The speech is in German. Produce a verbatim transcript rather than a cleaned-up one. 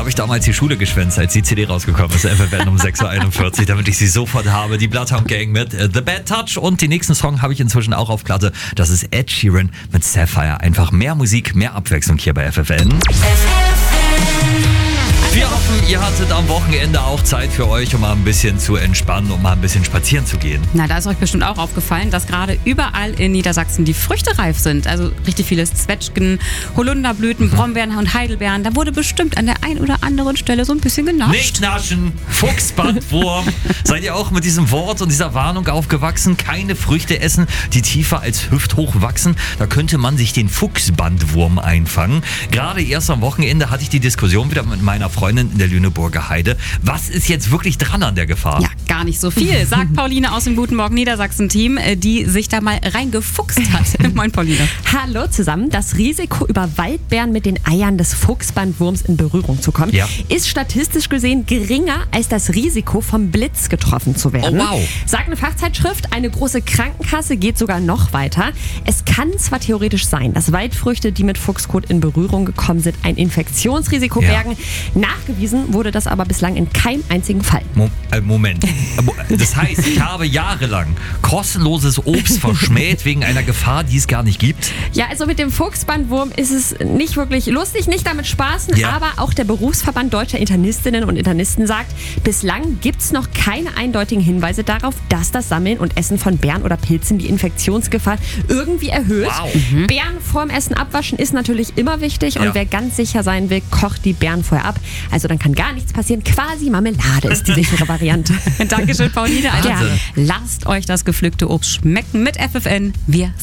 habe ich damals die Schule geschwänzt, als die C D rausgekommen ist. F F N um sechs Uhr einundvierzig, damit ich sie sofort habe. Die Bloodhound Gang mit The Bad Touch. Und den nächsten Song habe ich inzwischen auch auf Platte. Das ist Ed Sheeran mit Sapphire. Einfach mehr Musik, mehr Abwechslung hier bei F F N. Wir hoffen, ihr hattet am Wochenende auch Zeit für euch, um mal ein bisschen zu entspannen, um mal ein bisschen spazieren zu gehen. Na, da ist euch bestimmt auch aufgefallen, dass gerade überall in Niedersachsen die Früchte reif sind. Also richtig vieles Zwetschgen, Holunderblüten, Brombeeren und Heidelbeeren. Da wurde bestimmt an der einen oder anderen Stelle so ein bisschen genascht. Nicht naschen, Fuchsbandwurm. Seid ihr auch mit diesem Wort und dieser Warnung aufgewachsen? Keine Früchte essen, die tiefer als hüfthoch wachsen. Da könnte man sich den Fuchsbandwurm einfangen. Gerade erst am Wochenende hatte ich die Diskussion wieder mit meiner Freundin in der Lüneburger Heide. Was ist jetzt wirklich dran an der Gefahr? Ja, gar nicht so viel, sagt Pauline aus dem Guten Morgen Niedersachsen-Team, die sich da mal reingefuchst hat. Moin Pauline. Hallo zusammen. Das Risiko, über Waldbeeren mit den Eiern des Fuchsbandwurms in Berührung zu kommen, ja. ist statistisch gesehen geringer als das Risiko, vom Blitz getroffen zu werden. Oh, wow. Sagt eine Fachzeitschrift, eine große Krankenkasse geht sogar noch weiter. Es kann zwar theoretisch sein, dass Waldfrüchte, die mit Fuchskot in Berührung gekommen sind, ein Infektionsrisiko ja. bergen. Nachgewiesen wurde das aber bislang in keinem einzigen Fall. Mo- äh, Moment. Das heißt, ich habe jahrelang kostenloses Obst verschmäht wegen einer Gefahr, die es gar nicht gibt? Ja, also mit dem Fuchsbandwurm ist es nicht wirklich lustig, nicht damit spaßen, ja. aber auch der Berufsverband Deutscher Internistinnen und Internisten sagt, bislang gibt es noch keine eindeutigen Hinweise darauf, dass das Sammeln und Essen von Beeren oder Pilzen die Infektionsgefahr irgendwie erhöht. Wow. Mhm. Beeren vorm Essen abwaschen ist natürlich immer wichtig und ja. wer ganz sicher sein will, kocht die Beeren vorher ab. Also dann kann gar nichts passieren. Quasi Marmelade ist die sichere Variante. Dankeschön, Pauline. Also, Wahnsinn. lasst euch das gepflückte Obst schmecken mit F F N. Wir